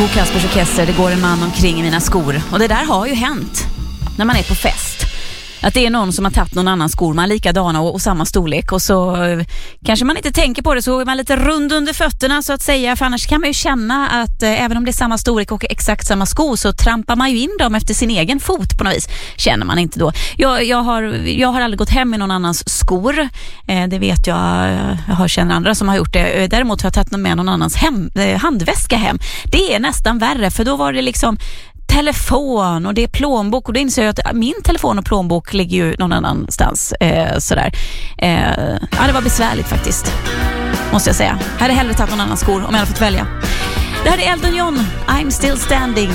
Bo Kaspers Orkester, det går en man omkring i mina skor. Och det där har ju hänt när man är på fest. Att det är någon som har tagit någon annan skor, man är likadana och samma storlek. Och så kanske man inte tänker på det, så är man lite rund under fötterna så att säga. För annars kan man ju känna att även om det är samma storlek och exakt samma sko, så trampar man ju in dem efter sin egen fot på något vis. Känner man inte då. Jag har aldrig gått hem i någon annans skor. Det vet jag känner andra som har gjort det. Däremot har jag tagit med någon annans handväska hem. Det är nästan värre, för då var det liksom telefon och det är plånbok, och då inser jag att min telefon och plånbok ligger ju någon annanstans. Sådär. Ja, det var besvärligt faktiskt, måste jag säga. Jag hade hellre tagit någon annans skor om jag hade fått välja. Det här är Elton John, I'm Still Standing.